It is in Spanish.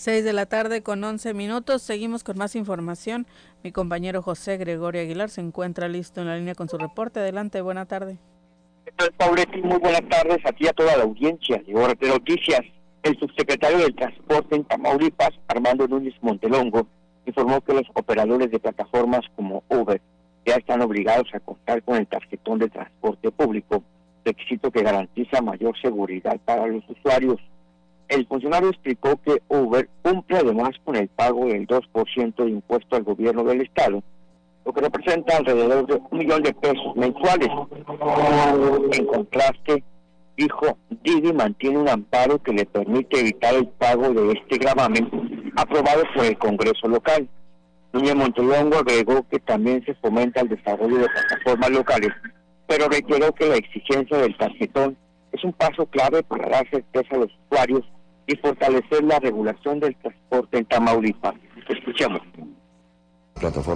6:11 p.m. Seguimos con más información. Mi compañero José Gregorio Aguilar se encuentra listo en la línea con su reporte. Adelante, buena tarde. ¿Qué tal, Pauletti? Muy buenas tardes a ti y a toda la audiencia de Hora de Noticias. El subsecretario del Transporte en Tamaulipas, Armando Núñez Montelongo, informó que los operadores de plataformas como Uber ya están obligados a contar con el tarjetón de transporte público, requisito que garantiza mayor seguridad para los usuarios. El funcionario explicó que Uber cumple además con el pago del 2% de impuesto al gobierno del estado, lo que representa alrededor de 1 millón de pesos mensuales. En contraste, dijo, Didi mantiene un amparo que le permite evitar el pago de este gravamen aprobado por el Congreso local. Núñez Montelongo agregó que también se fomenta el desarrollo de plataformas locales, pero reiteró que la exigencia del tarjetón es un paso clave para dar certeza a los usuarios y fortalecer la regulación del transporte en Tamaulipas. Escuchemos. Plataforma